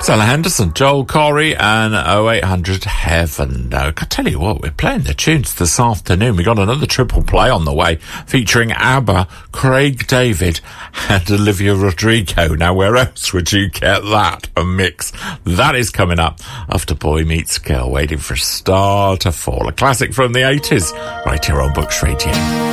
Stella Henderson, Joel Corey and 0800 Heaven. I tell you what, we're playing the tunes this afternoon. We got another triple play on the way featuring ABBA, Craig David and Olivia Rodrigo. Now, where else would you get that? A mix. That is coming up after Boy Meets Girl, Waiting for a Star to Fall. A classic from the 80s, right here on Books Radio.